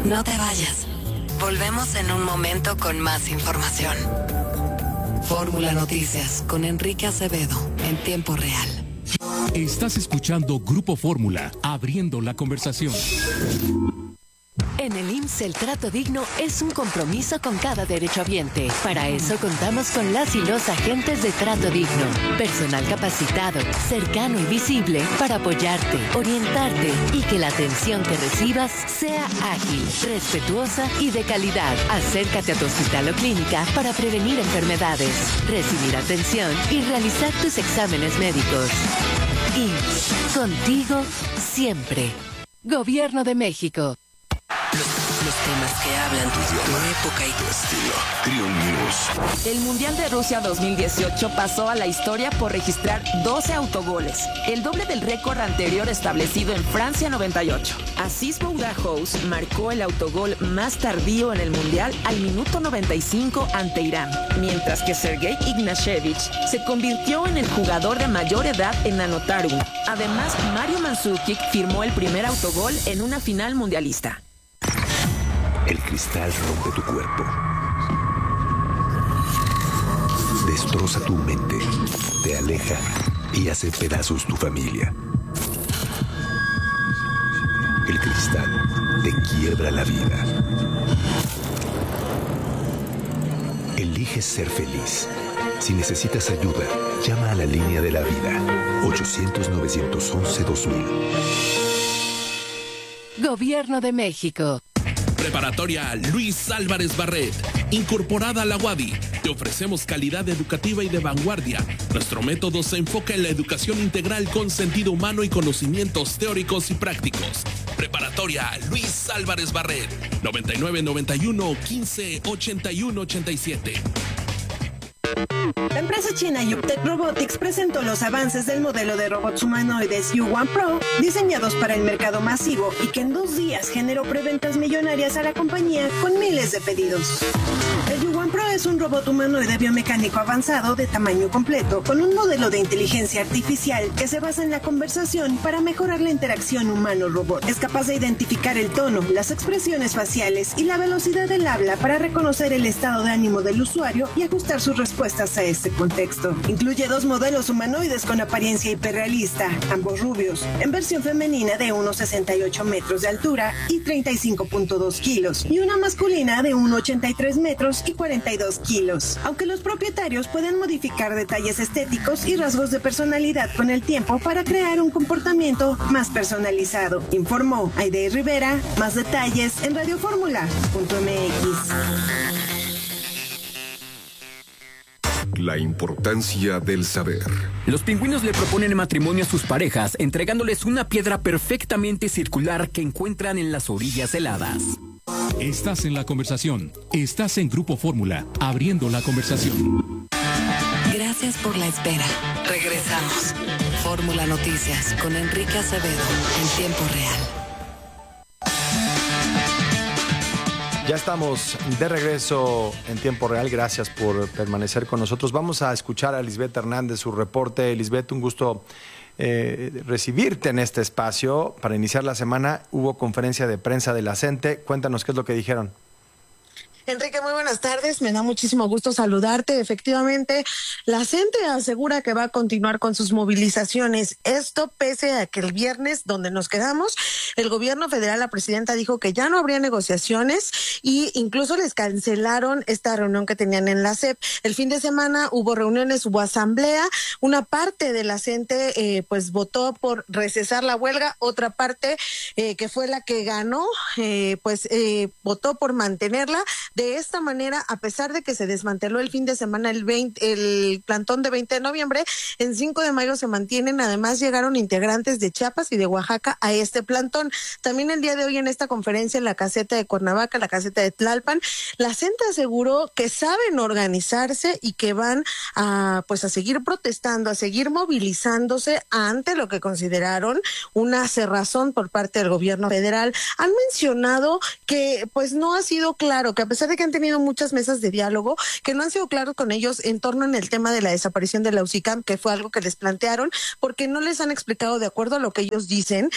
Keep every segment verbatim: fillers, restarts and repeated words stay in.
No te vayas. Volvemos en un momento con más información. Fórmula Noticias con Enrique Acevedo en tiempo real. Estás escuchando Grupo Fórmula, abriendo la conversación. En el I M S S el trato digno es un compromiso con cada derechohabiente. Para eso contamos con las y los agentes de trato digno. Personal capacitado, cercano y visible para apoyarte, orientarte y que la atención que recibas sea ágil, respetuosa y de calidad. Acércate a tu hospital o clínica para prevenir enfermedades, recibir atención y realizar tus exámenes médicos. I M S S, contigo siempre. Gobierno de México. Los temas que hablan tu idioma, tu época y tu estilo. Trio News. El Mundial de Rusia dos mil dieciocho pasó a la historia por registrar doce autogoles, el doble del récord anterior establecido en Francia noventa y ocho. Asís Boudahouz marcó el autogol más tardío en el Mundial al minuto noventa y cinco ante Irán, mientras que Sergei Ignashevich se convirtió en el jugador de mayor edad en anotar uno. Además, Mario Mandzukic firmó el primer autogol en una final mundialista. El cristal rompe tu cuerpo. Destroza tu mente. Te aleja y hace pedazos tu familia. El cristal te quiebra la vida. Eliges ser feliz. Si necesitas ayuda, llama a la línea de la vida. ochocientos, novecientos once, dos mil. Gobierno de México. Preparatoria Luis Álvarez Barret, incorporada a la U A D I. Te ofrecemos calidad educativa y de vanguardia. Nuestro método se enfoca en la educación integral con sentido humano y conocimientos teóricos y prácticos. Preparatoria Luis Álvarez Barret, noventa y nueve noventa y uno quince ochenta y uno ochenta y siete. La empresa china Yuptec Robotics presentó los avances del modelo de robots humanoides U uno Pro, diseñados para el mercado masivo y que en dos días generó preventas millonarias a la compañía con miles de pedidos. El U uno Pro es un robot humanoide biomecánico avanzado de tamaño completo, con un modelo de inteligencia artificial que se basa en la conversación para mejorar la interacción humano-robot. Es capaz de identificar el tono, las expresiones faciales y la velocidad del habla para reconocer el estado de ánimo del usuario y ajustar sus respuestas a este contexto. Incluye dos modelos humanoides con apariencia hiperrealista, ambos rubios, en versión femenina de uno coma sesenta y ocho metros de altura y treinta y cinco punto dos kilos, y una masculina de uno coma ochenta y tres metros y cuarenta y dos kilos. Aunque los propietarios pueden modificar detalles estéticos y rasgos de personalidad con el tiempo para crear un comportamiento más personalizado, informó Aide Rivera. Más detalles en radiofórmula punto m x. La importancia del saber. Los pingüinos le proponen matrimonio a sus parejas, entregándoles una piedra perfectamente circular que encuentran en las orillas heladas. Estás en la conversación. Estás en Grupo Fórmula, abriendo la conversación. Gracias por la espera. Regresamos. Fórmula Noticias con Enrique Acevedo en tiempo real. Ya estamos de regreso en tiempo real. Gracias por permanecer con nosotros. Vamos a escuchar a Lisbeth Hernández, su reporte. Lisbeth, un gusto eh, recibirte en este espacio. Para iniciar la semana hubo conferencia de prensa de la CENTE. Cuéntanos qué es lo que dijeron. Enrique, muy buenas tardes. Me da muchísimo gusto saludarte. Efectivamente, la CENTE asegura que va a continuar con sus movilizaciones. Esto pese a que el viernes, donde nos quedamos, el gobierno federal, la presidenta dijo que ya no habría negociaciones y incluso les cancelaron esta reunión que tenían en la S E P. El fin de semana hubo reuniones, hubo asamblea. Una parte de la CENTE eh, pues votó por recesar la huelga. Otra parte, eh, que fue la que ganó, eh, pues eh, votó por mantenerla. De esta manera, a pesar de que se desmanteló el fin de semana el veinte, el plantón de veinte de noviembre, en cinco de mayo se mantienen. Además, llegaron integrantes de Chiapas y de Oaxaca a este plantón. También el día de hoy en esta conferencia en la caseta de Cuernavaca, la caseta de Tlalpan, la CENTE aseguró que saben organizarse y que van a pues a seguir protestando, a seguir movilizándose ante lo que consideraron una cerrazón por parte del gobierno federal. Han mencionado que pues no ha sido claro, que a pesar de que han tenido muchas mesas de diálogo, que no han sido claros con ellos en torno en el tema de la desaparición de la U C I C A M, que fue algo que les plantearon, porque no les han explicado, de acuerdo a lo que ellos dicen,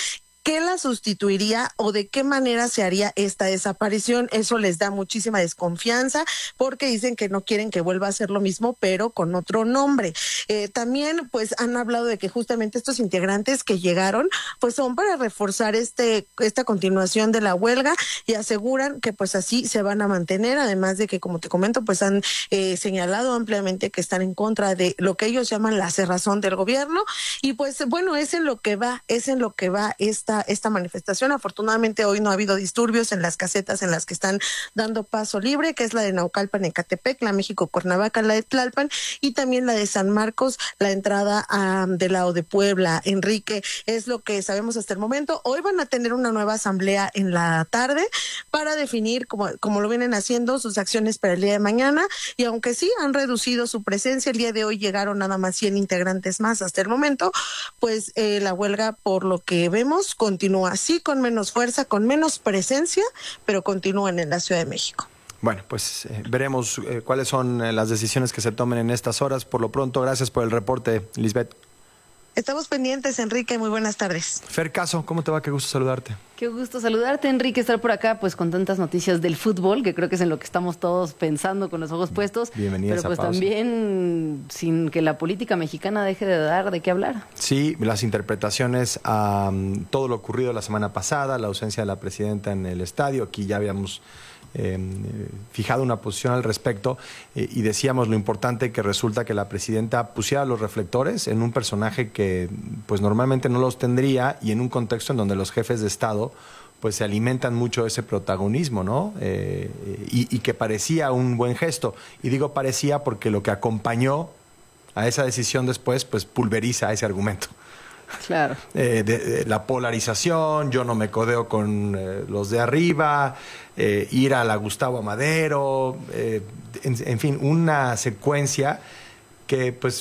¿qué la sustituiría o de qué manera se haría esta desaparición? Eso les da muchísima desconfianza porque dicen que no quieren que vuelva a ser lo mismo, pero con otro nombre. Eh, también pues han hablado de que justamente estos integrantes que llegaron pues son para reforzar este esta continuación de la huelga y aseguran que pues así se van a mantener, además de que, como te comento, pues han eh, señalado ampliamente que están en contra de lo que ellos llaman la cerrazón del gobierno y pues bueno, es en lo que va, es en lo que va esta, esta manifestación. Afortunadamente hoy no ha habido disturbios en las casetas en las que están dando paso libre, que es la de Naucalpan, Ecatepec, la México-Cuernavaca, la de Tlalpan y también la de San Marcos, la entrada a, del lado de Puebla. Enrique, es lo que sabemos hasta el momento. Hoy van a tener una nueva asamblea en la tarde para definir, como, como lo vienen haciendo, sus acciones para el día de mañana y aunque sí han reducido su presencia, el día de hoy llegaron nada más cien integrantes más hasta el momento, pues eh, la huelga, por lo que vemos, continúa así, con menos fuerza, con menos presencia, pero continúan en la Ciudad de México. Bueno, pues eh, veremos eh, cuáles son eh, las decisiones que se tomen en estas horas. Por lo pronto, gracias por el reporte, Lisbeth. Estamos pendientes, Enrique, muy buenas tardes. Fer Caso, ¿cómo te va? Qué gusto saludarte. Qué gusto saludarte, Enrique, estar por acá pues con tantas noticias del fútbol, que creo que es en lo que estamos todos pensando con los ojos puestos. Bienvenida pero pues a pausa. También sin que la política mexicana deje de dar de qué hablar. Sí, las interpretaciones a um, todo lo ocurrido la semana pasada, la ausencia de la presidenta en el estadio, aquí ya habíamos Eh, fijado una posición al respecto eh, y decíamos lo importante que resulta que la presidenta pusiera los reflectores en un personaje que pues normalmente no los tendría y en un contexto en donde los jefes de Estado pues se alimentan mucho de ese protagonismo, ¿no? Eh, y, y que parecía un buen gesto. Y digo parecía porque lo que acompañó a esa decisión después pues pulveriza ese argumento. Claro. Eh, de, de la polarización, yo no me codeo con eh, los de arriba, eh, ir a la Gustavo Amadero, eh, en, en fin, una secuencia que pues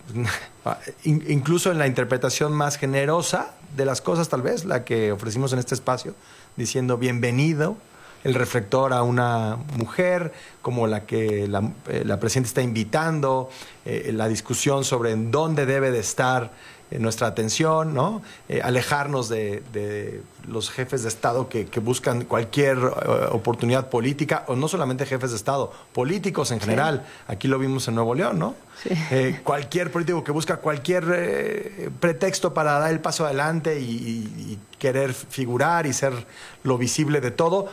in, incluso en la interpretación más generosa de las cosas, tal vez, la que ofrecimos en este espacio, diciendo bienvenido el reflector a una mujer como la que la, eh, la presidenta está invitando, eh, la discusión sobre en dónde debe de estar eh, nuestra atención, ¿no? Eh, alejarnos de, de los jefes de Estado que, que buscan cualquier uh, oportunidad política, o no solamente jefes de Estado, políticos en general. Sí. Aquí lo vimos en Nuevo León, ¿no? Sí. Eh, cualquier político que busca cualquier eh, pretexto para dar el paso adelante y, y, y querer figurar y ser lo visible de todo,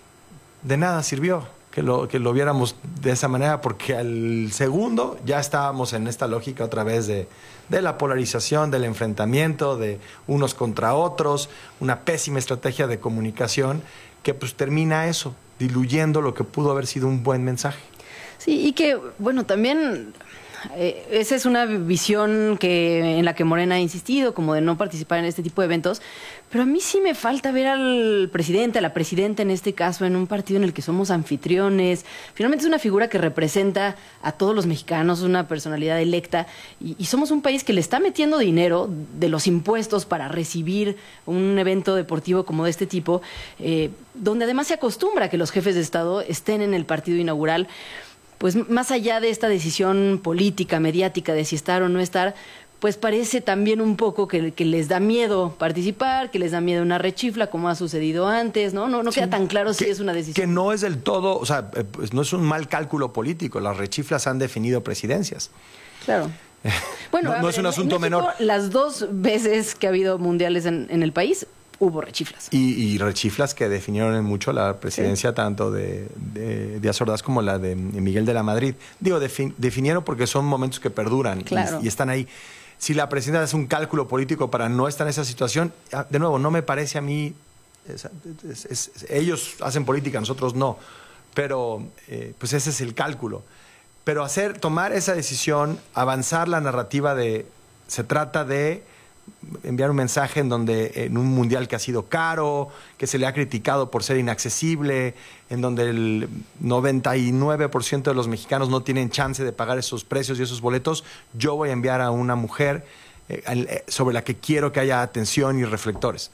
de nada sirvió que lo, que lo viéramos de esa manera, porque al segundo ya estábamos en esta lógica otra vez de, de la polarización, del enfrentamiento, de unos contra otros, una pésima estrategia de comunicación que pues termina eso, diluyendo lo que pudo haber sido un buen mensaje. Sí, y que, bueno, también eh, esa es una visión que en la que Morena ha insistido, como de no participar en este tipo de eventos, pero a mí sí me falta ver al presidente, a la presidenta en este caso, en un partido en el que somos anfitriones. Finalmente es una figura que representa a todos los mexicanos, una personalidad electa, y, y somos un país que le está metiendo dinero de los impuestos para recibir un evento deportivo como de este tipo, eh, donde además se acostumbra a que los jefes de Estado estén en el partido inaugural. Pues más allá de esta decisión política, mediática, de si estar o no estar, pues parece también un poco que, que les da miedo participar, que les da miedo una rechifla, como ha sucedido antes, ¿no? No, no sí, queda tan claro que, si es una decisión. Que no es del todo, o sea, pues no es un mal cálculo político. Las rechiflas han definido presidencias. Claro. Bueno, no, no ver, es un asunto en México, menor. Las dos veces que ha habido mundiales en, en el país, hubo rechiflas. Y, y rechiflas que definieron en mucho la presidencia, sí, tanto de, de Díaz Ordaz como la de Miguel de la Madrid. Digo, defin, definieron porque son momentos que perduran, claro, y, y están ahí. Si la presidenta hace un cálculo político para no estar en esa situación, de nuevo, no me parece a mí, es, es, es, ellos hacen política, nosotros no, pero eh, pues ese es el cálculo. Pero hacer, tomar esa decisión, avanzar la narrativa de, se trata de enviar un mensaje en donde en un mundial que ha sido caro, que se le ha criticado por ser inaccesible, en donde el noventa y nueve por ciento de los mexicanos no tienen chance de pagar esos precios y esos boletos, yo voy a enviar a una mujer eh, sobre la que quiero que haya atención y reflectores.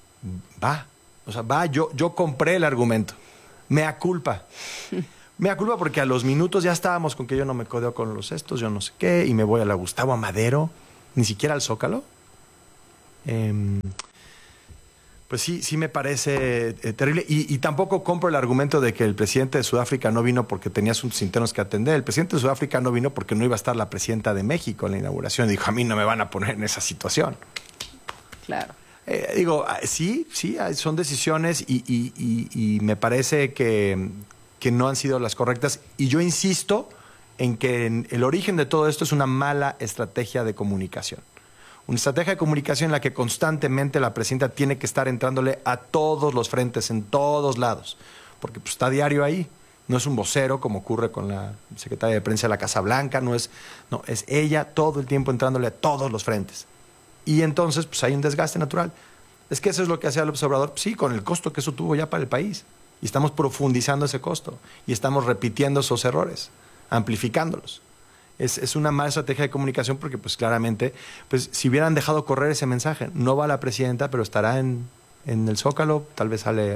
Va, o sea, va, yo, yo compré el argumento. Mea culpa. Mea culpa porque a los minutos ya estábamos con que yo no me codeo con los estos, yo no sé qué, y me voy a la Gustavo Amadero, ni siquiera al Zócalo. Eh, Pues sí, sí me parece eh, terrible. Y, y tampoco compro el argumento de que el presidente de Sudáfrica no vino porque tenía asuntos internos que atender. El presidente de Sudáfrica no vino porque no iba a estar la presidenta de México en la inauguración. Dijo, a mí no me van a poner en esa situación. Claro. Eh, digo, sí, sí, son decisiones y, y, y, y me parece que, que no han sido las correctas. Y yo insisto en que el origen de todo esto es una mala estrategia de comunicación. Una estrategia de comunicación en la que constantemente la presidenta tiene que estar entrándole a todos los frentes, en todos lados, porque pues, está diario ahí. No es un vocero como ocurre con la secretaria de prensa de la Casa Blanca, no es, no, es ella todo el tiempo entrándole a todos los frentes. Y entonces pues, hay un desgaste natural. Es que eso es lo que hacía el observador, sí, con el costo que eso tuvo ya para el país. Y estamos profundizando ese costo y estamos repitiendo esos errores, amplificándolos. Es, es una mala estrategia de comunicación porque, pues claramente, pues si hubieran dejado correr ese mensaje, no va la presidenta, pero estará en, en el Zócalo, tal vez sale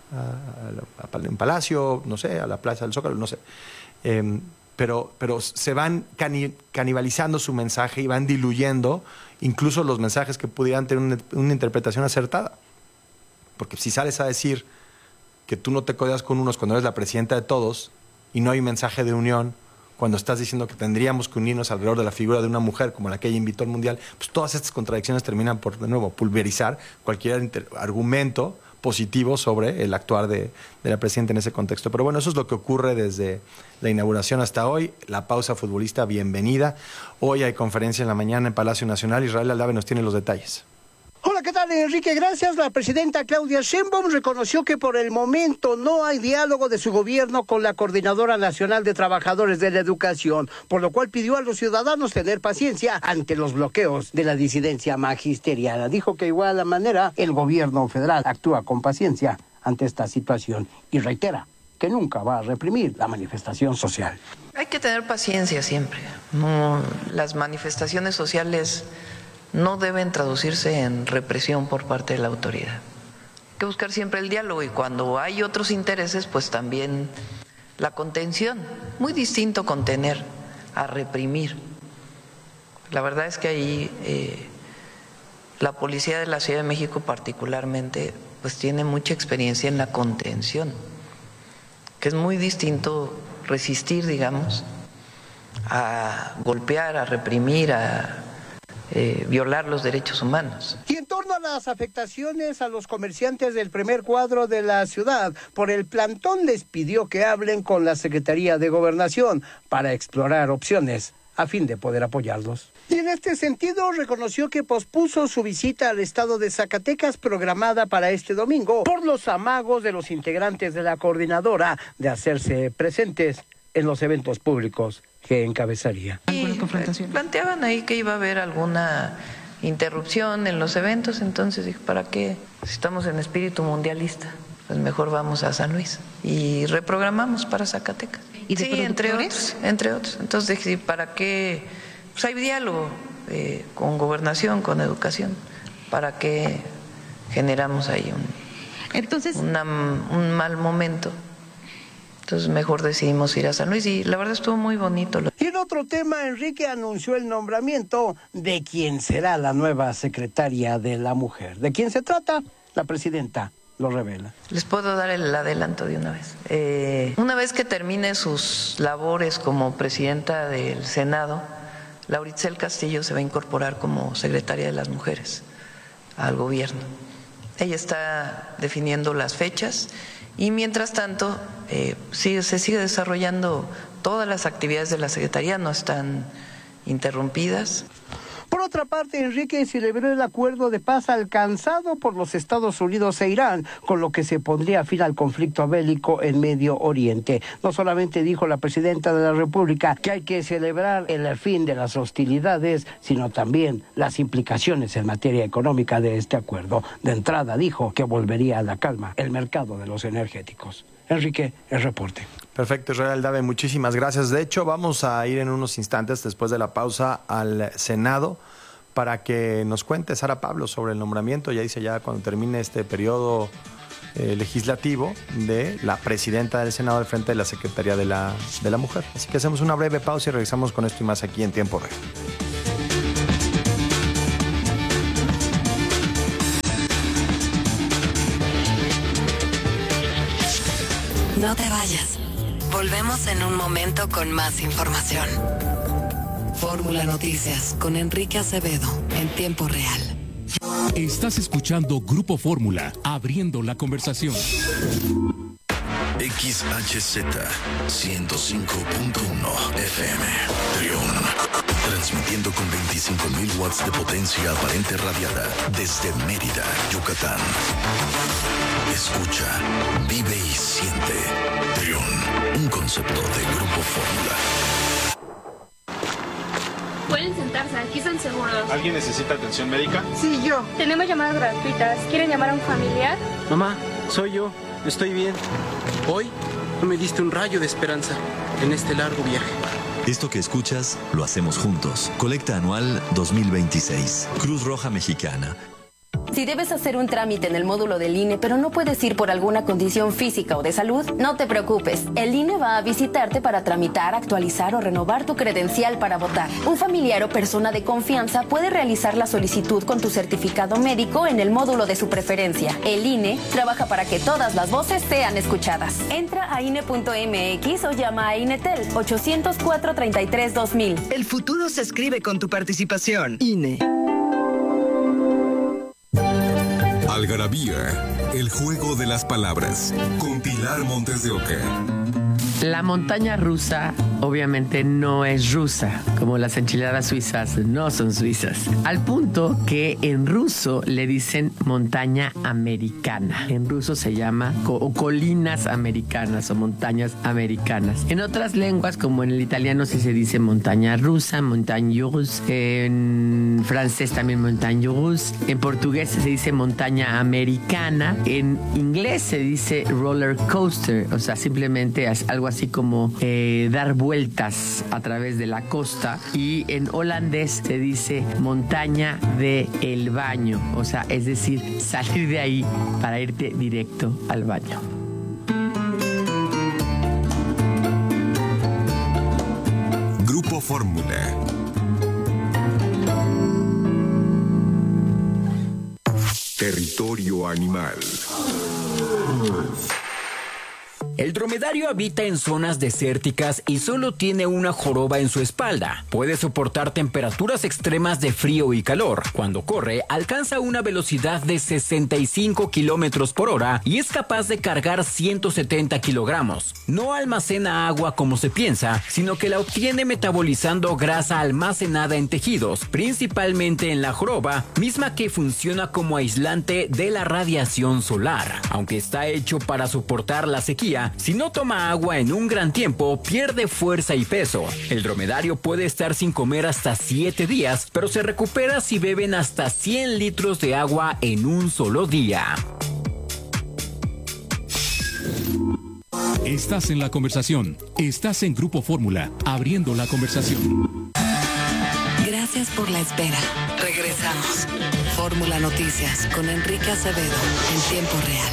a, a, a, en Palacio, no sé, a la Plaza del Zócalo, no sé. Eh, pero, pero se van cani, canibalizando su mensaje y van diluyendo incluso los mensajes que pudieran tener una, una interpretación acertada. Porque si sales a decir que tú no te codeas con unos cuando eres la presidenta de todos y no hay un mensaje de unión, cuando estás diciendo que tendríamos que unirnos alrededor de la figura de una mujer como la que ella invitó al Mundial, pues todas estas contradicciones terminan por, de nuevo, pulverizar cualquier argumento positivo sobre el actuar de, de la presidenta en ese contexto. Pero bueno, eso es lo que ocurre desde la inauguración hasta hoy. La pausa futbolista, bienvenida. Hoy hay conferencia en la mañana en Palacio Nacional. Israel Aldave nos tiene los detalles. Hola, ¿qué tal, Enrique? Gracias. La presidenta Claudia Sheinbaum reconoció que por el momento no hay diálogo de su gobierno con la Coordinadora Nacional de Trabajadores de la Educación, por lo cual pidió a los ciudadanos tener paciencia ante los bloqueos de la disidencia magisterial. Dijo que igual la manera el gobierno federal actúa con paciencia ante esta situación y reitera que nunca va a reprimir la manifestación social. Hay que tener paciencia siempre. No, las manifestaciones sociales no deben traducirse en represión por parte de la autoridad. Hay que buscar siempre el diálogo y cuando hay otros intereses, pues también la contención. Muy distinto contener a reprimir. La verdad es que ahí eh, la policía de la Ciudad de México particularmente pues tiene mucha experiencia en la contención, que es muy distinto resistir, digamos, a golpear, a reprimir, a Eh, violar los derechos humanos. Y en torno a las afectaciones a los comerciantes del primer cuadro de la ciudad, por el plantón les pidió que hablen con la Secretaría de Gobernación para explorar opciones a fin de poder apoyarlos. Y en este sentido reconoció que pospuso su visita al estado de Zacatecas programada para este domingo por los amagos de los integrantes de la coordinadora de hacerse presentes en los eventos públicos que encabezaría. Y planteaban ahí que iba a haber alguna interrupción en los eventos, entonces dije, ¿para qué? Si estamos en espíritu mundialista, pues mejor vamos a San Luis y reprogramamos para Zacatecas. ¿Y de sí, entre otros, entre otros. Entonces dije, ¿para qué? Pues hay diálogo eh, con gobernación, con educación, ¿para qué generamos ahí un, entonces, una, un mal momento? Entonces mejor decidimos ir a San Luis y la verdad estuvo muy bonito. Y en otro tema, Enrique anunció el nombramiento de quien será la nueva secretaria de la mujer. ¿De quién se trata? La presidenta lo revela. Les puedo dar el adelanto de una vez. Eh, una vez que termine sus labores como presidenta del Senado, Laura Itzel Castillo se va a incorporar como secretaria de las mujeres al gobierno. Ella está definiendo las fechas. Y mientras tanto, eh, sigue, se sigue desarrollando todas las actividades de la Secretaría, no están interrumpidas. Por otra parte, Enrique celebró el acuerdo de paz alcanzado por los Estados Unidos e Irán, con lo que se pondría fin al conflicto bélico en Medio Oriente. No solamente dijo la presidenta de la República que hay que celebrar el fin de las hostilidades, sino también las implicaciones en materia económica de este acuerdo. De entrada dijo que volvería a la calma el mercado de los energéticos. Enrique, el reporte. Perfecto, Israel Aldave, muchísimas gracias. De hecho, vamos a ir en unos instantes, después de la pausa, al Senado para que nos cuente Sara Pablo sobre el nombramiento, ya dice ya cuando termine este periodo eh, legislativo, de la presidenta del Senado al frente de la Secretaría de la, de la Mujer. Así que hacemos una breve pausa y regresamos con esto y más aquí en Tiempo Real. No te vayas. Volvemos en un momento con más información. Fórmula Noticias con Enrique Acevedo en tiempo real. Estás escuchando Grupo Fórmula, abriendo la conversación. X H Z ciento cinco punto uno F M, Trión. Transmitiendo con veinticinco mil watts de potencia aparente radiada desde Mérida, Yucatán. Escucha, vive y siente. Trión, un concepto de Grupo Fórmula. Pueden sentarse, aquí están seguros. ¿Alguien necesita atención médica? Sí, yo. Tenemos llamadas gratuitas. ¿Quieren llamar a un familiar? Mamá, soy yo. Estoy bien. Hoy me diste un rayo de esperanza en este largo viaje. Esto que escuchas lo hacemos juntos. Colecta anual dos mil veintiséis. Cruz Roja Mexicana. Si debes hacer un trámite en el módulo del I N E, pero no puedes ir por alguna condición física o de salud, no te preocupes. El I N E va a visitarte para tramitar, actualizar o renovar tu credencial para votar. Un familiar o persona de confianza puede realizar la solicitud con tu certificado médico en el módulo de su preferencia. El I N E trabaja para que todas las voces sean escuchadas. Entra a I N E punto M X o llama a INETEL ochocientos cuatro, treinta y tres, dos mil. El futuro se escribe con tu participación. I N E. Algarabía, el juego de las palabras, con Pilar Montes de Oca. La montaña rusa obviamente no es rusa, como las enchiladas suizas no son suizas. Al punto que en ruso le dicen montaña americana. En ruso se llama co- colinas americanas o montañas americanas. En otras lenguas, como en el italiano, sí se dice montaña rusa, montagne russe. En francés también montagne russe. En portugués se dice montaña americana. En inglés se dice roller coaster, o sea, simplemente es algo así como eh, dar vueltas a través de la costa. Y en holandés se dice montaña de el baño, o sea, es decir, salir de ahí para irte directo al baño. Grupo Fórmula. Territorio animal. El dromedario habita en zonas desérticas y solo tiene una joroba en su espalda. Puede soportar temperaturas extremas de frío y calor. Cuando corre, alcanza una velocidad de sesenta y cinco kilómetros por hora y es capaz de cargar ciento setenta kilogramos. No almacena agua como se piensa, sino que la obtiene metabolizando grasa almacenada en tejidos, principalmente en la joroba, misma que funciona como aislante de la radiación solar. Aunque está hecho para soportar la sequía, si no toma agua en un gran tiempo, pierde fuerza y peso. El dromedario puede estar sin comer hasta siete días, pero se recupera si beben hasta cien litros de agua en un solo día. Estás en la conversación. Estás en Grupo Fórmula, abriendo la conversación. Gracias por la espera. Regresamos. Fórmula Noticias con Enrique Acevedo en tiempo real.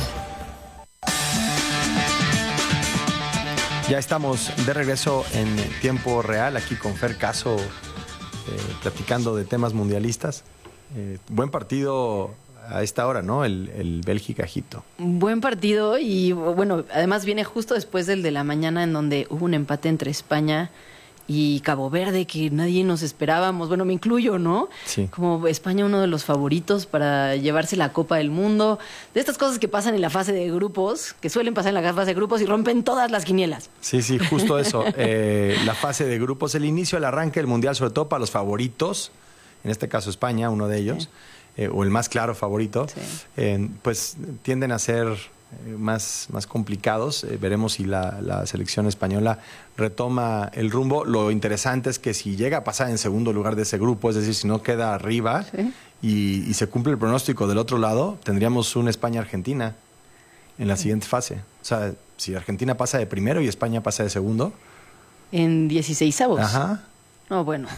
Ya estamos de regreso en tiempo real, aquí con Fer Caso, eh, platicando de temas mundialistas. Eh, buen partido a esta hora, ¿no? El, el Bélgica-Egipto. Buen partido y, bueno, además viene justo después del de la mañana en donde hubo un empate entre España y Cabo Verde que nadie nos esperábamos, bueno, me incluyo, ¿no? Sí. Como España uno de los favoritos para llevarse la Copa del Mundo, de estas cosas que pasan en la fase de grupos, que suelen pasar en la fase de grupos y rompen todas las quinielas. Sí, sí, justo eso. eh, la fase de grupos, el inicio, el arranque del Mundial, sobre todo para los favoritos, en este caso España, uno de ellos, sí. eh, o el más claro favorito, sí. eh, pues tienden a ser más, más complicados. Eh, veremos si la, la selección española retoma el rumbo. Lo interesante es que si llega a pasar en segundo lugar de ese grupo, es decir, si no queda arriba, ¿sí? y, y se cumple el pronóstico del otro lado, tendríamos un España-Argentina en la sí. siguiente fase. O sea, si Argentina pasa de primero y España pasa de segundo. En dieciseisavos. Ajá. No, bueno.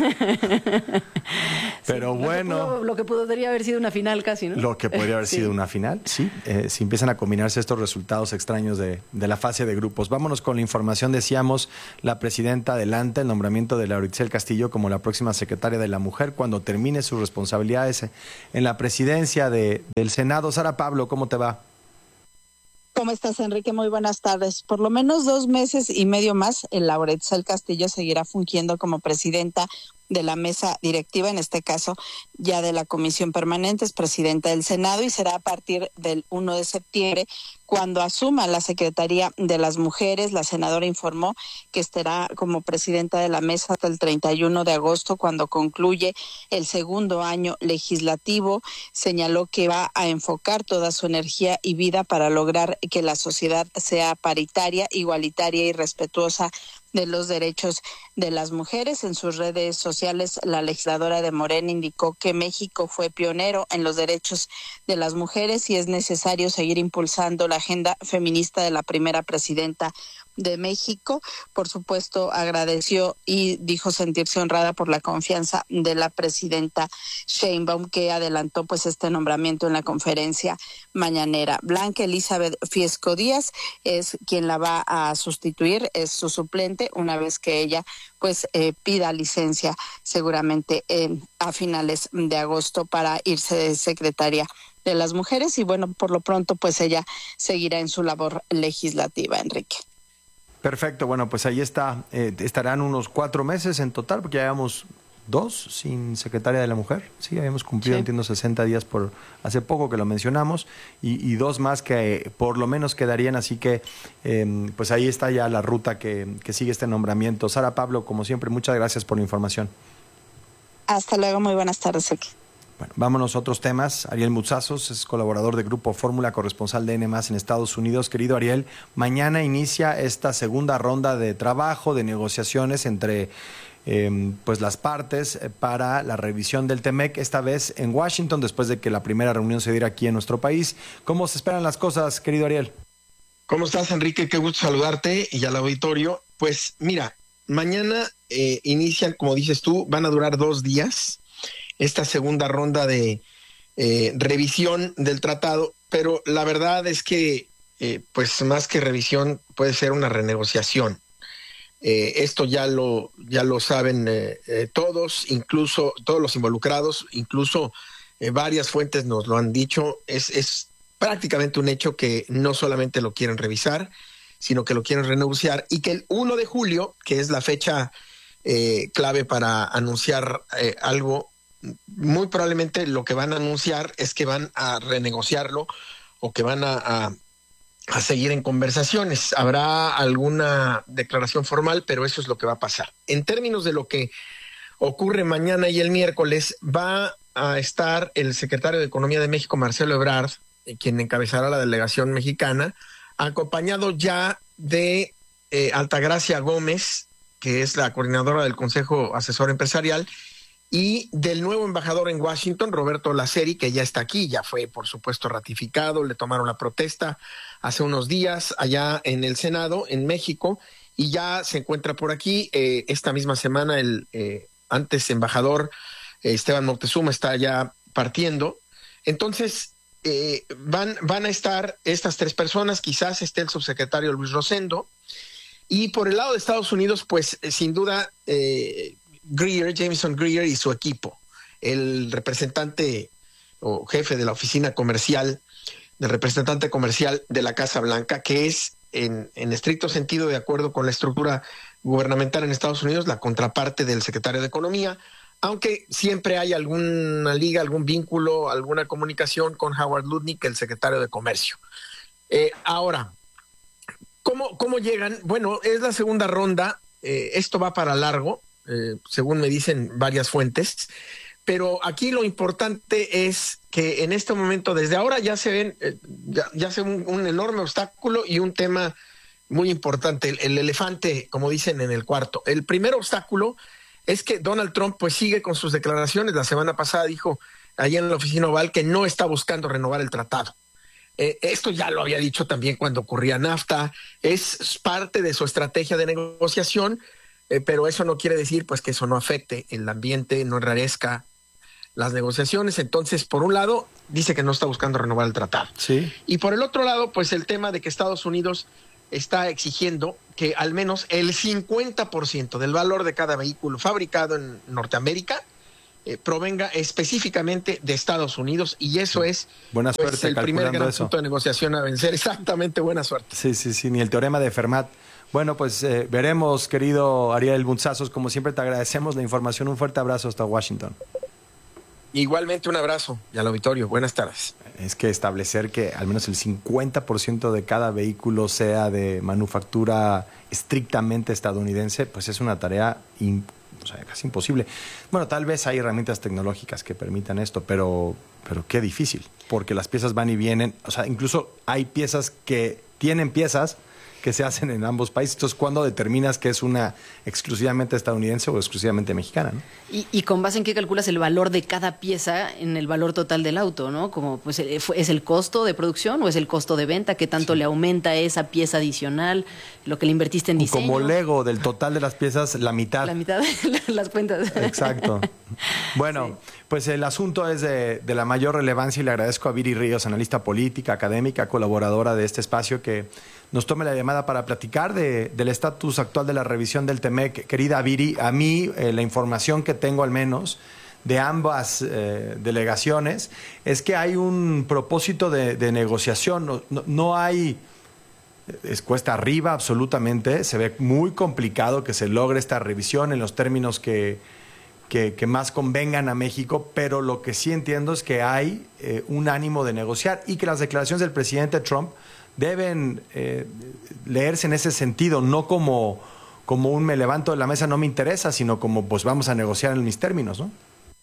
Pero sí, bueno. Lo que, pudo, lo que podría haber sido una final casi, ¿no? Lo que podría haber sí. sido una final, sí. Eh, si empiezan a combinarse estos resultados extraños de, de la fase de grupos. Vámonos con la información. Decíamos, la presidenta adelanta el nombramiento de Laura Itzel Castillo como la próxima secretaria de la Mujer cuando termine sus responsabilidades en la presidencia de, del Senado. Sara Pablo, ¿cómo te va? ¿Cómo estás, Enrique? Muy buenas tardes. Por lo menos dos meses y medio más, el Lauretzel Castillo seguirá fungiendo como presidenta de la mesa directiva, en este caso ya de la Comisión Permanente, es presidenta del Senado y será a partir del primero de septiembre cuando asuma la Secretaría de las Mujeres. La senadora informó que estará como presidenta de la mesa hasta el treinta y uno de agosto, cuando concluye el segundo año legislativo. Señaló que va a enfocar toda su energía y vida para lograr que la sociedad sea paritaria, igualitaria y respetuosa de los derechos de las mujeres. En sus redes sociales, la legisladora de Morena indicó que México fue pionero en los derechos de las mujeres y es necesario seguir impulsando la agenda feminista de la primera presidenta de México. Por supuesto, agradeció y dijo sentirse honrada por la confianza de la presidenta Sheinbaum, que adelantó pues este nombramiento en la conferencia mañanera. Blanca Elizabeth Fiesco Díaz es quien la va a sustituir, es su suplente, una vez que ella pues eh, pida licencia seguramente en, a finales de agosto para irse de secretaria de las mujeres. Y bueno, por lo pronto pues ella seguirá en su labor legislativa, Enrique. Perfecto, bueno, pues ahí está, eh, estarán unos cuatro meses en total, porque ya llevamos dos sin secretaria de la mujer, sí, habíamos cumplido, sí. entiendo, sesenta días por hace poco que lo mencionamos, y, y dos más que eh, por lo menos quedarían, así que eh, pues ahí está ya la ruta que, que sigue este nombramiento. Sara, Pablo, como siempre, muchas gracias por la información. Hasta luego, muy buenas tardes aquí. Bueno, vámonos a otros temas. Ariel Mutsazos es colaborador de Grupo Fórmula, corresponsal de N más en Estados Unidos. Querido Ariel, mañana inicia esta segunda ronda de trabajo, de negociaciones entre eh, pues las partes para la revisión del TEMEC, esta vez en Washington, después de que la primera reunión se diera aquí en nuestro país. ¿Cómo se esperan las cosas, querido Ariel? ¿Cómo estás, Enrique? Qué gusto saludarte y al auditorio. Pues mira, mañana eh, inician, como dices tú, van a durar dos días esta segunda ronda de eh, revisión del tratado, pero la verdad es que, eh, pues más que revisión, puede ser una renegociación. Eh, esto ya lo, ya lo saben eh, eh, todos, incluso todos los involucrados, incluso eh, varias fuentes nos lo han dicho. Es, es prácticamente un hecho que no solamente lo quieren revisar, sino que lo quieren renegociar, y que el primero de julio, que es la fecha eh, clave para anunciar eh, algo, muy probablemente lo que van a anunciar es que van a renegociarlo o que van a, a, a seguir en conversaciones. Habrá alguna declaración formal, pero eso es lo que va a pasar. En términos de lo que ocurre mañana y el miércoles, va a estar el secretario de Economía de México, Marcelo Ebrard, quien encabezará la delegación mexicana, acompañado ya de eh, Altagracia Gómez, que es la coordinadora del Consejo Asesor Empresarial, y del nuevo embajador en Washington, Roberto Laceri, que ya está aquí, ya fue, por supuesto, ratificado, le tomaron la protesta hace unos días allá en el Senado, en México, y ya se encuentra por aquí. Eh, esta misma semana el eh, antes embajador eh, Esteban Moctezuma está ya partiendo. Entonces, eh, van, van a estar estas tres personas, quizás esté el subsecretario Luis Rosendo, y por el lado de Estados Unidos, pues, eh, sin duda, eh, Greer, Jameson Greer y su equipo, el representante o jefe de la oficina comercial, del representante comercial de la Casa Blanca, que es en, en estricto sentido, de acuerdo con la estructura gubernamental en Estados Unidos, la contraparte del secretario de Economía, aunque siempre hay alguna liga, algún vínculo, alguna comunicación con Howard Lutnick, el secretario de Comercio. Eh, ahora, ¿cómo, ¿cómo llegan? Bueno, es la segunda ronda, eh, esto va para largo. Eh, según me dicen varias fuentes, pero aquí lo importante es que en este momento, desde ahora ya se ven, eh, ya, ya se un, un enorme obstáculo y un tema muy importante, el, el elefante, como dicen, en el cuarto. El primer obstáculo es que Donald Trump pues sigue con sus declaraciones. La semana pasada dijo allá en la oficina oval que no está buscando renovar el tratado. Eh, esto ya lo había dicho también cuando ocurría NAFTA, es parte de su estrategia de negociación. Eh, pero eso no quiere decir pues que eso no afecte el ambiente, no enrarezca las negociaciones. Entonces, por un lado, dice que no está buscando renovar el tratado. Sí. Y por el otro lado, pues el tema de que Estados Unidos está exigiendo que al menos el cincuenta por ciento del valor de cada vehículo fabricado en Norteamérica eh, provenga específicamente de Estados Unidos, y eso es buena suerte, pues, el primer gran eso. punto de negociación a vencer. Exactamente, buena suerte. Sí, sí, sí, ni el teorema de Fermat. Bueno, pues eh, veremos, querido Ariel Bunzazos, como siempre te agradecemos la información. Un fuerte abrazo hasta Washington. Igualmente un abrazo y al auditorio. Buenas tardes. Es que establecer que al menos el cincuenta por ciento de cada vehículo sea de manufactura estrictamente estadounidense, pues es una tarea in, o sea, casi imposible. Bueno, tal vez hay herramientas tecnológicas que permitan esto, pero, pero qué difícil, porque las piezas van y vienen. O sea, incluso hay piezas que tienen piezas que se hacen en ambos países. Entonces, ¿cuándo determinas que es una exclusivamente estadounidense o exclusivamente mexicana, ¿no? Y, y con base en qué calculas el valor de cada pieza en el valor total del auto, ¿no? Como pues es el costo de producción o es el costo de venta, qué tanto sí. le aumenta esa pieza adicional, lo que le invertiste en diseño. Como Lego, del total de las piezas, la mitad. La mitad de las cuentas. Exacto. Bueno, sí. pues el asunto es de, de la mayor relevancia y le agradezco a Viri Ríos, analista política, académica, colaboradora de este espacio, que nos tome la llamada para platicar de, del estatus actual de la revisión del Temec. Querida Viri, a mí eh, la información que tengo al menos de ambas eh, delegaciones es que hay un propósito de, de negociación. No, no, no hay, es cuesta arriba absolutamente, se ve muy complicado que se logre esta revisión en los términos que, que, que más convengan a México, pero lo que sí entiendo es que hay eh, un ánimo de negociar y que las declaraciones del presidente Trump deben eh, leerse en ese sentido, no como, como un me levanto de la mesa, no me interesa, sino como pues vamos a negociar en mis términos, ¿no?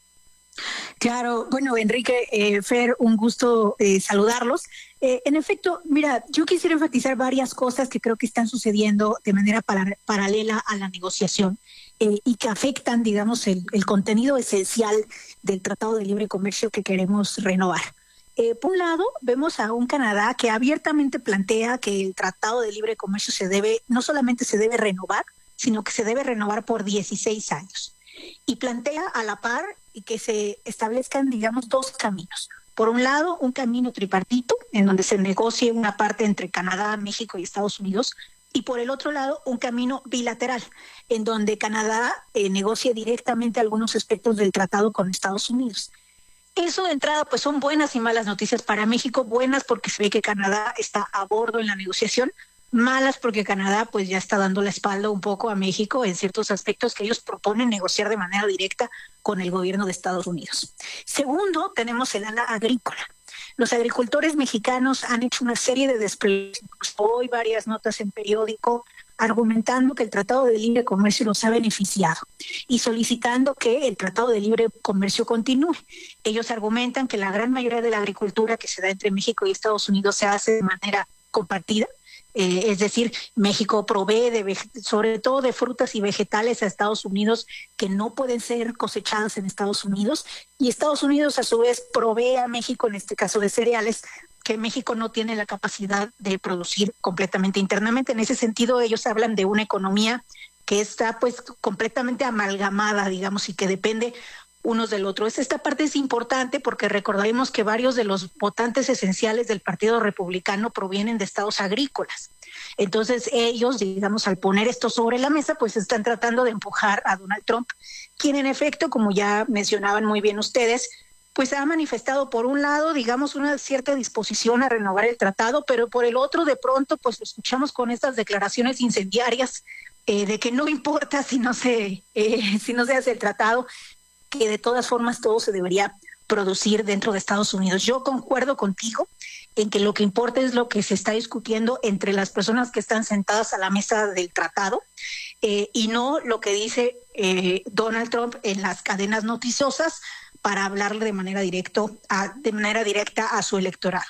Claro, bueno, Enrique, eh, Fer, un gusto eh, saludarlos. Eh, en efecto, mira, yo quisiera enfatizar varias cosas que creo que están sucediendo de manera para, paralela a la negociación eh, y que afectan, digamos, el, el contenido esencial del Tratado de Libre Comercio que queremos renovar. Eh, por un lado, vemos a un Canadá que abiertamente plantea que el Tratado de Libre Comercio se debe, no solamente se debe renovar, sino que se debe renovar por dieciséis años. Y plantea a la par que se establezcan, digamos, dos caminos. Por un lado, un camino tripartito, en donde se negocie una parte entre Canadá, México y Estados Unidos, y por el otro lado, un camino bilateral, en donde Canadá eh, negocie directamente algunos aspectos del tratado con Estados Unidos. Eso de entrada pues son buenas y malas noticias para México, buenas porque se ve que Canadá está a bordo en la negociación, malas porque Canadá pues ya está dando la espalda un poco a México en ciertos aspectos que ellos proponen negociar de manera directa con el gobierno de Estados Unidos. Segundo, tenemos el ala agrícola. Los agricultores mexicanos han hecho una serie de desplegados, hoy varias notas en periódico, argumentando que el Tratado de Libre Comercio los ha beneficiado y solicitando que el Tratado de Libre Comercio continúe. Ellos argumentan que la gran mayoría de la agricultura que se da entre México y Estados Unidos se hace de manera compartida, eh, es decir, México provee de, sobre todo de frutas y vegetales a Estados Unidos que no pueden ser cosechadas en Estados Unidos, y Estados Unidos a su vez provee a México, en este caso de cereales, que México no tiene la capacidad de producir completamente internamente. En ese sentido, ellos hablan de una economía que está pues completamente amalgamada, digamos, y que depende unos del otro. Esta parte es importante porque recordaremos que varios de los votantes esenciales del Partido Republicano provienen de estados agrícolas. Entonces ellos, digamos, al poner esto sobre la mesa, pues están tratando de empujar a Donald Trump, quien en efecto, como ya mencionaban muy bien ustedes, pues ha manifestado por un lado, digamos, una cierta disposición a renovar el tratado, pero por el otro, de pronto, pues lo escuchamos con estas declaraciones incendiarias eh, de que no importa si no se eh, si no se hace el tratado, que de todas formas todo se debería producir dentro de Estados Unidos. Yo concuerdo contigo en que lo que importa es lo que se está discutiendo entre las personas que están sentadas a la mesa del tratado eh, y no lo que dice eh, Donald Trump en las cadenas noticiosas para hablarle de manera directo a, de manera directa a su electorado.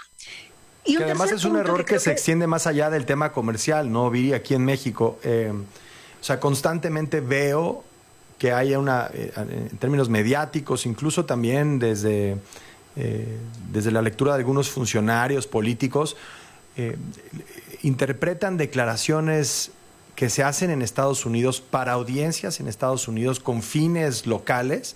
Y que además es un error que, que se extiende más allá del tema comercial, ¿no, Viri? Aquí en México, eh, o sea, constantemente veo que haya una, eh, en términos mediáticos, incluso también desde, eh, desde la lectura de algunos funcionarios políticos, eh, interpretan declaraciones que se hacen en Estados Unidos para audiencias en Estados Unidos con fines locales,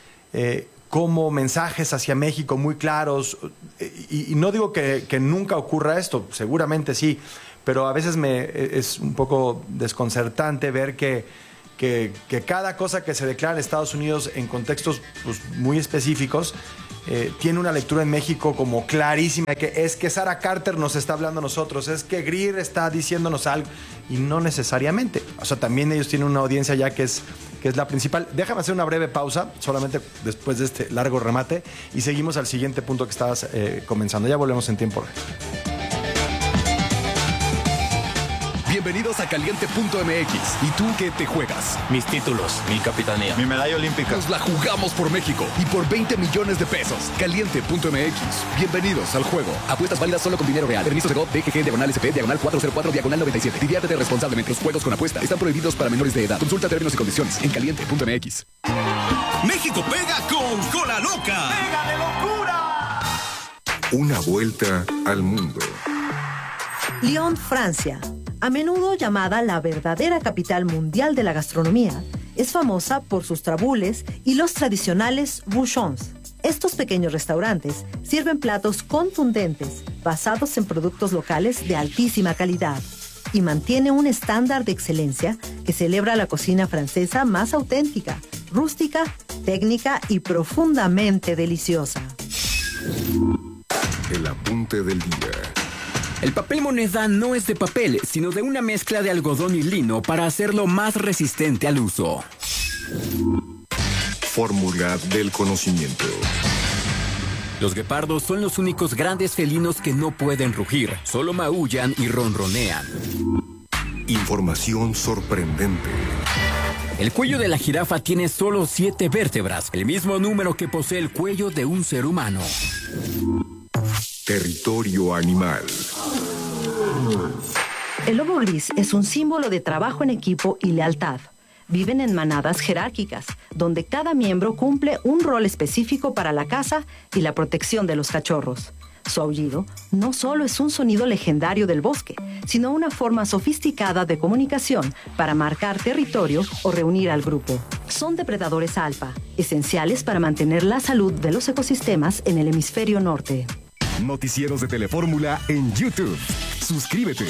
eh, como mensajes hacia México muy claros, y, y no digo que, que nunca ocurra esto, seguramente sí, pero a veces me es un poco desconcertante ver que, que, que cada cosa que se declara en Estados Unidos en contextos pues, muy específicos eh, tiene una lectura en México como clarísima, que es que Sara Carter nos está hablando a nosotros, es que Greer está diciéndonos algo, y no necesariamente. O sea, también ellos tienen una audiencia ya que es, que es la principal. Déjame hacer una breve pausa, solamente después de este largo remate, y seguimos al siguiente punto que estabas eh, comenzando. Ya volvemos en tiempo real. Bienvenidos a Caliente punto M X. ¿Y tú qué te juegas? Mis títulos, mi capitanía, mi medalla olímpica. Nos la jugamos por México y por veinte millones de pesos. Caliente punto M X. Bienvenidos al juego. Apuestas válidas solo con dinero real. Permiso de G O P, D G G, diagonal S P, diagonal cuatro cero cuatro, diagonal noventa y siete. Diviértete responsablemente. Los juegos con apuesta están prohibidos para menores de edad. Consulta términos y condiciones en Caliente punto M X. México pega con Cola Loca. ¡Pega de locura! Una vuelta al mundo. Lyon, Francia. A menudo llamada la verdadera capital mundial de la gastronomía, es famosa por sus trabules y los tradicionales bouchons. Estos pequeños restaurantes sirven platos contundentes, basados en productos locales de altísima calidad, y mantiene un estándar de excelencia que celebra la cocina francesa más auténtica, rústica, técnica y profundamente deliciosa. El apunte del día. El papel moneda no es de papel, sino de una mezcla de algodón y lino para hacerlo más resistente al uso. Fórmula del conocimiento. Los guepardos son los únicos grandes felinos que no pueden rugir, solo maullan y ronronean. Información sorprendente. El cuello de la jirafa tiene solo siete vértebras, el mismo número que posee el cuello de un ser humano. Territorio animal. El lobo gris es un símbolo de trabajo en equipo y lealtad. Viven en manadas jerárquicas, donde cada miembro cumple un rol específico para la caza y la protección de los cachorros. Su aullido no solo es un sonido legendario del bosque, sino una forma sofisticada de comunicación para marcar territorio o reunir al grupo. Son depredadores alfa, esenciales para mantener la salud de los ecosistemas en el hemisferio norte. Noticieros de Telefórmula en YouTube. Suscríbete.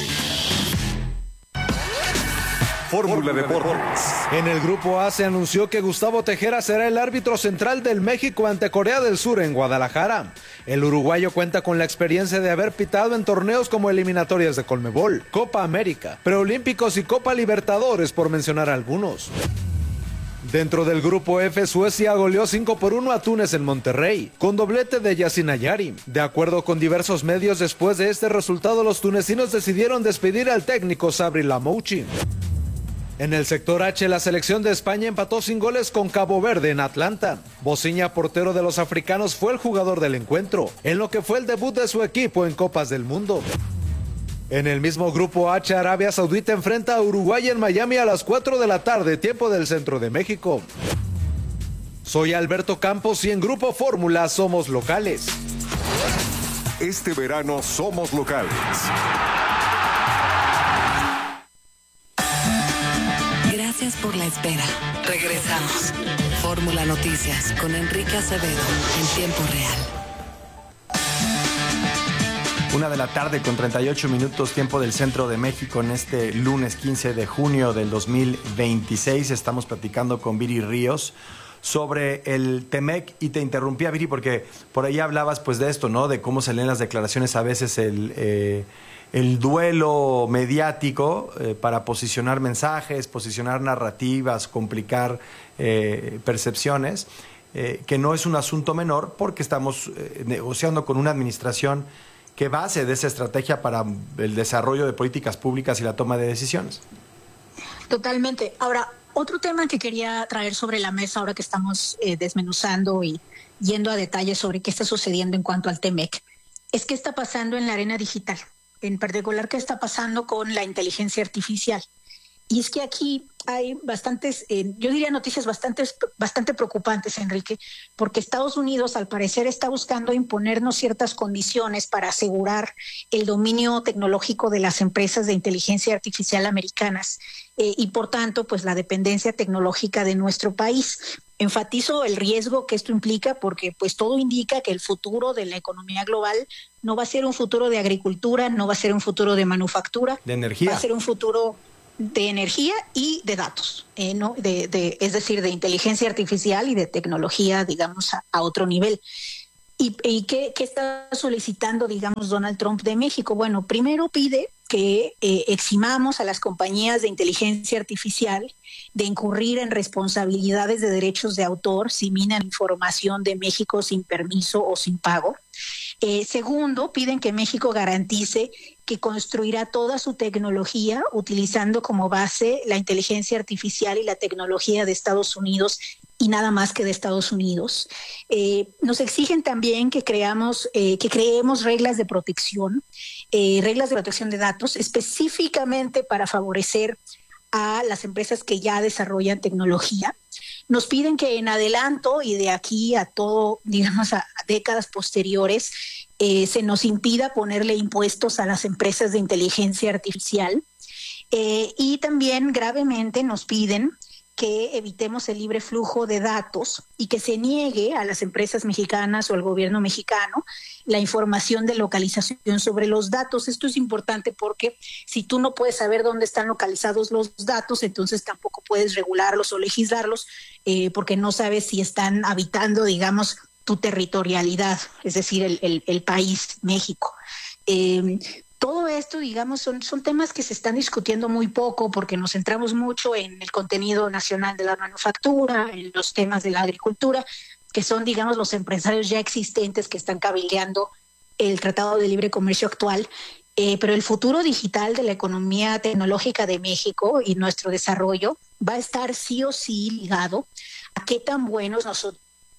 Fórmula Deportes. En el Grupo A se anunció que Gustavo Tejera será el árbitro central del México ante Corea del Sur en Guadalajara. El uruguayo cuenta con la experiencia de haber pitado en torneos como eliminatorias de Conmebol, Copa América, Preolímpicos y Copa Libertadores, por mencionar algunos. Dentro del Grupo F, Suecia goleó cinco por uno a Túnez en Monterrey, con doblete de Yacine Ayari. De acuerdo con diversos medios, después de este resultado, los tunecinos decidieron despedir al técnico Sabri Lamouchi. En el sector H, la selección de España empató sin goles con Cabo Verde en Atlanta. Bociña, portero de los africanos, fue el jugador del encuentro, en lo que fue el debut de su equipo en Copas del Mundo. En el mismo Grupo H, Arabia Saudita enfrenta a Uruguay en Miami a las cuatro de la tarde, tiempo del centro de México. Soy Alberto Campos y en Grupo Fórmula somos locales. Este verano somos locales. Gracias por la espera. Regresamos. Fórmula Noticias con Enrique Acevedo en tiempo real. Una de la tarde con treinta y ocho minutos, tiempo del centro de México, en este lunes quince de junio del dos mil veintiséis. Estamos platicando con Viri Ríos sobre el Temec, y te interrumpía, Viri, porque por ahí hablabas pues de esto, ¿no? De cómo se leen las declaraciones a veces, el, eh, el duelo mediático eh, para posicionar mensajes, posicionar narrativas, complicar eh, percepciones, eh, que no es un asunto menor, porque estamos eh, negociando con una administración que base de esa estrategia para el desarrollo de políticas públicas y la toma de decisiones. Totalmente. Ahora, otro tema que quería traer sobre la mesa ahora que estamos eh, desmenuzando y yendo a detalles sobre qué está sucediendo en cuanto al Temec, es qué está pasando en la arena digital, en particular qué está pasando con la inteligencia artificial. Y es que aquí hay bastantes, eh, yo diría noticias bastante, bastante preocupantes, Enrique, porque Estados Unidos al parecer está buscando imponernos ciertas condiciones para asegurar el dominio tecnológico de las empresas de inteligencia artificial americanas eh, y por tanto pues la dependencia tecnológica de nuestro país. Enfatizo el riesgo que esto implica porque pues todo indica que el futuro de la economía global no va a ser un futuro de agricultura, no va a ser un futuro de manufactura, de energía. Va a ser un futuro de energía y de datos, eh, ¿no? de, de, es decir, de inteligencia artificial y de tecnología, digamos, a, a otro nivel. ¿Y, y qué, qué está solicitando, digamos, Donald Trump de México? Bueno, primero pide que eh, eximamos a las compañías de inteligencia artificial de incurrir en responsabilidades de derechos de autor si minan información de México sin permiso o sin pago. Eh, segundo, piden que México garantice que construirá toda su tecnología utilizando como base la inteligencia artificial y la tecnología de Estados Unidos y nada más que de Estados Unidos. Eh, nos exigen también que creamos, eh, que creemos reglas de protección, eh, reglas de protección de datos, específicamente para favorecer a las empresas que ya desarrollan tecnología. Nos piden que en adelanto y de aquí a todo, digamos, a, a décadas posteriores, eh, se nos impida ponerle impuestos a las empresas de inteligencia artificial. Eh, y también gravemente nos piden que evitemos el libre flujo de datos y que se niegue a las empresas mexicanas o al gobierno mexicano la información de localización sobre los datos. Esto es importante porque si tú no puedes saber dónde están localizados los datos, entonces tampoco puedes regularlos o legislarlos eh, porque no sabes si están habitando, digamos, tu territorialidad, es decir, el, el, el país, México. Eh, Todo esto, digamos, son, son temas que se están discutiendo muy poco porque nos centramos mucho en el contenido nacional de la manufactura, en los temas de la agricultura, que son, digamos, los empresarios ya existentes que están cabildeando el Tratado de Libre Comercio actual. Eh, pero el futuro digital de la economía tecnológica de México y nuestro desarrollo va a estar sí o sí ligado a qué tan buenos nosotros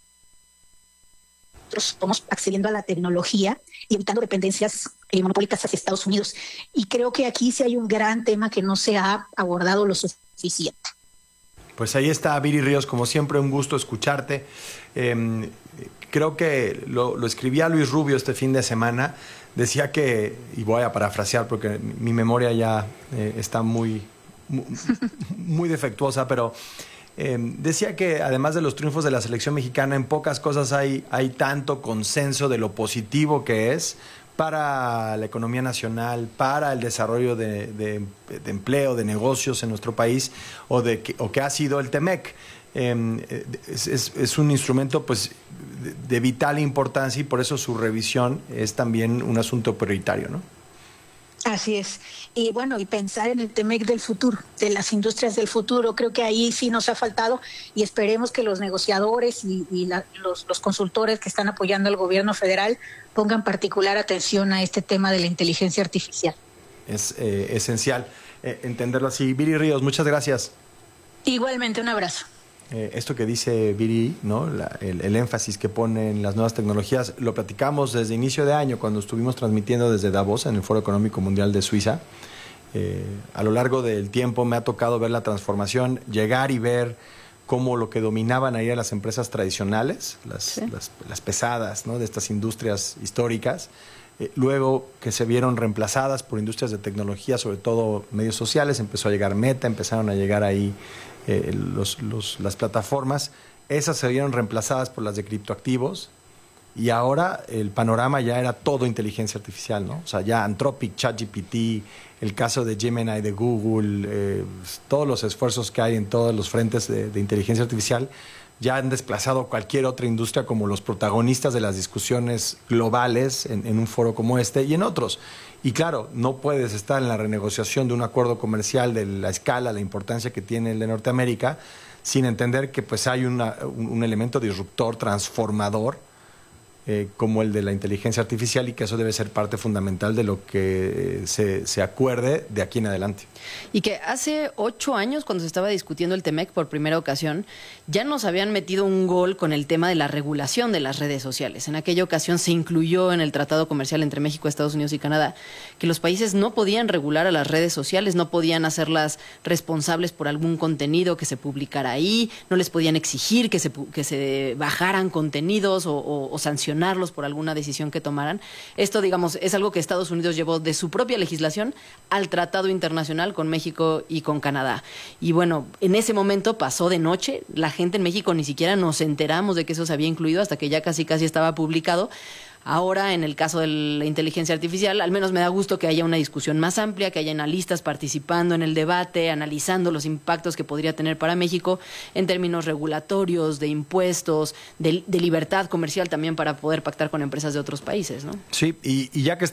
estamos accediendo a la tecnología y evitando dependencias eh, monopólicas hacia Estados Unidos. Y creo que aquí sí hay un gran tema que no se ha abordado lo suficiente. Pues ahí está Viri Ríos, como siempre un gusto escucharte. Eh, creo que lo, lo escribía Luis Rubio este fin de semana, decía que, y voy a parafrasear porque mi memoria ya eh, está muy, muy, muy defectuosa, pero Eh, decía que además de los triunfos de la selección mexicana, en pocas cosas hay, hay tanto consenso de lo positivo que es para la economía nacional, para el desarrollo de, de, de empleo, de negocios en nuestro país, o, de que, o que ha sido el TEMEC. Eh, es, es, es un instrumento pues, de, de vital importancia y por eso su revisión es también un asunto prioritario, ¿no? Así es. Y bueno, y pensar en el TEMEC del futuro, de las industrias del futuro, creo que ahí sí nos ha faltado y esperemos que los negociadores y, y la, los, los consultores que están apoyando al gobierno federal pongan particular atención a este tema de la inteligencia artificial. Es eh, esencial eh, entenderlo así. Viri Ríos, muchas gracias. Igualmente, un abrazo. Eh, esto que dice Viri, ¿no? La, el, el énfasis que pone en las nuevas tecnologías, lo platicamos desde inicio de año cuando estuvimos transmitiendo desde Davos en el Foro Económico Mundial de Suiza. Eh, a lo largo del tiempo me ha tocado ver la transformación, llegar y ver cómo lo que dominaban ahí a las empresas tradicionales, las, sí. las, las pesadas, ¿no? De estas industrias históricas, eh, luego que se vieron reemplazadas por industrias de tecnología, sobre todo medios sociales, empezó a llegar Meta, empezaron a llegar ahí Eh, los, los, las plataformas, esas se vieron reemplazadas por las de criptoactivos y ahora el panorama ya era todo inteligencia artificial, ¿no? O sea, ya Anthropic, ChatGPT, el caso de Gemini de Google, eh, todos los esfuerzos que hay en todos los frentes de, de inteligencia artificial ya han desplazado cualquier otra industria como los protagonistas de las discusiones globales en, en un foro como este y en otros. Y claro, no puedes estar en la renegociación de un acuerdo comercial de la escala, la importancia que tiene el de Norteamérica, sin entender que pues hay una, un, un elemento disruptor, transformador, eh, como el de la inteligencia artificial y que eso debe ser parte fundamental de lo que eh, se, se acuerde de aquí en adelante. Y que hace ocho años, cuando se estaba discutiendo el TEMEC por primera ocasión, ya nos habían metido un gol con el tema de la regulación de las redes sociales. En aquella ocasión se incluyó en el Tratado Comercial entre México, Estados Unidos y Canadá que los países no podían regular a las redes sociales, no podían hacerlas responsables por algún contenido que se publicara ahí, no les podían exigir que se, que se bajaran contenidos o, o, o sancionarlos por alguna decisión que tomaran. Esto, digamos, es algo que Estados Unidos llevó de su propia legislación al Tratado Internacional con México y con Canadá. Y bueno, en ese momento pasó de noche, la gente en México ni siquiera nos enteramos de que eso se había incluido hasta que ya casi casi estaba publicado. Ahora, en el caso de la inteligencia artificial, al menos me da gusto que haya una discusión más amplia, que haya analistas participando en el debate, analizando los impactos que podría tener para México en términos regulatorios, de impuestos, de, de libertad comercial también para poder pactar con empresas de otros países, ¿no? Sí, y, y ya que